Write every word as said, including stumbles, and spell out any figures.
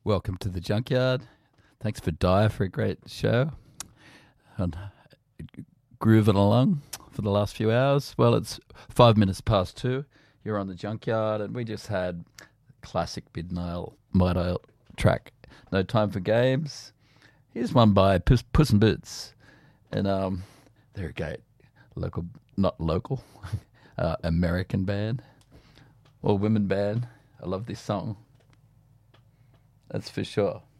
Welcome to the Junkyard. Thanks for Dyer for a great show. And grooving along for the last few hours. Well, it's five minutes past two. You're on the Junkyard, and we just had classic Midnight Midnight track. No Time for Games. Here's one by Puss, Puss in Boots, and um, they're a great local, not local, uh, American band or women band. I love this song. That's for sure.